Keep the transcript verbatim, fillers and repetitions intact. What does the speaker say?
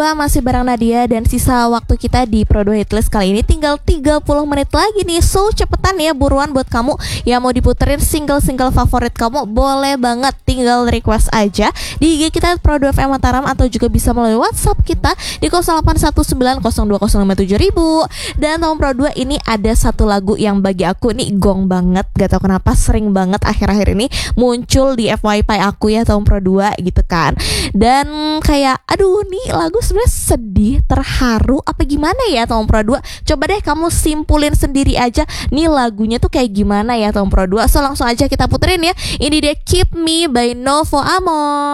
Masih bareng Nadia dan sisa waktu kita di Pro dua Hitlist kali ini tinggal tiga puluh menit lagi nih. So cepetan ya, buruan buat kamu yang mau diputerin single-single favorit kamu, boleh banget tinggal request aja di I G kita Pro dua F M Mataram, atau juga bisa melalui WhatsApp kita di nol delapan satu sembilan nol dua nol lima tujuh ribu. Dan tahun Pro dua ini ada satu lagu yang bagi aku nih gong banget, gak tau kenapa sering banget akhir-akhir ini muncul di F Y P aku ya tahun Pro dua gitu kan. Dan kayak aduh nih lagu sebenarnya sedih, terharu, apa gimana ya tahun Pro dua. Coba deh kamu simpulin sendiri aja nih lagunya tuh kayak gimana ya tahun Pro dua. So langsung aja kita puterin ya. Ini dia Keep Me by Novo Amo.